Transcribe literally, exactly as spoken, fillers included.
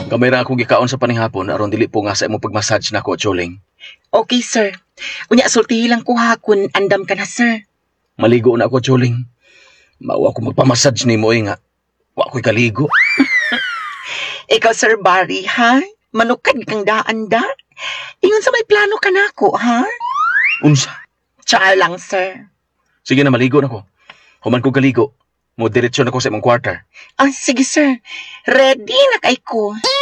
Gamay ra akong gikaon sa panihapon aron dili po nga sa imong pagmassage nako, Choling. Okay, sir. Unya, sultihi lang ko ha kung andam ka na, sir. Maligo na ako, Choling. Mawa ko magpamassage nimo eh nga. Wa ko'y kaligo. Ikaw, Sir Barry, ha? Manukad kang daan da? Ingon sa may plano ka na ako, ha? Unsa? Tsaka lang, sir. Sige na, maligo na ko. Human ko kaligo. Mo diretsyon ako sa imong kwarta. Ah, sige, sir. Ready na kay ko.